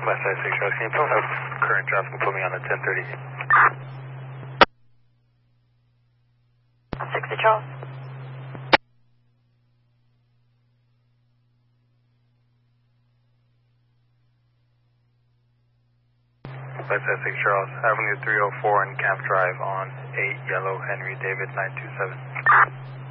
West Side 6 Charles, can you pull up current traffic and put me on the 1030? 60 Charles. West Side 6 Charles, Avenue 304 and Camp Drive on 8 Yellow Henry David 927.